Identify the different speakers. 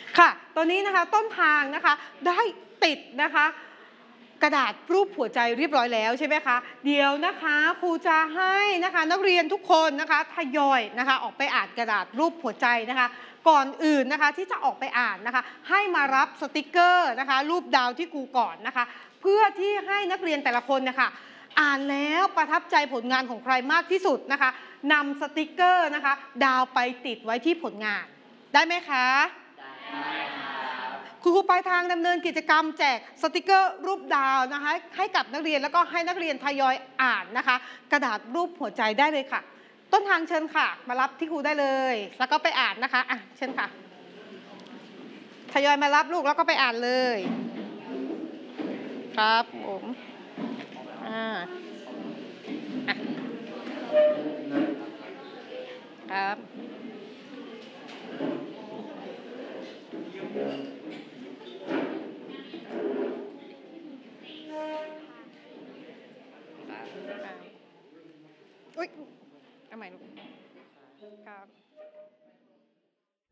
Speaker 1: ค่ะตอนนี้นะคะต้นทางนะคะได้ติดนะคะกระดาษรูปหัวใจเรียบร้อยแล้วใช่ไหมคะเดี๋ยวนะคะครูจะให้นะคะนักเรียนทุกคนนะคะทยอยนะคะออกไปอ่านกระดาษรูปหัวใจนะคะก่อนอื่นนะคะที่จะออกไปอ่านนะคะให้มารับสติกเกอร์นะคะรูปดาวที่ครูก่อนนะคะเพื่อที่ให้นักเรียนแต่ละคนนะคะอ่านแล้วประทับใจผลงานของใครมากที่สุดนะคะนำสติกเกอร์นะคะดาวไปติดไว้ที่ผลงานได้ไหมคะ คุณครูปลายทางดำเนินกิจกรรมแจกสติกเกอร์รูปดาวนะคะให้กับนักเรียนแล้วก็ให้นักเรียนทยอยอ่านนะคะกระดาษรูปหัวใจได้เลยค่ะต้นทางเชิญค่ะมารับที่ครูได้เลยแล้วก็ไปอ่านนะคะอ่ะเชิญค่ะทยอยมารับลูกแล้วก็ไปอ่านเลยครับผมอ่าอ่ะครับอุ้ยเอาใหม่ลูกครับ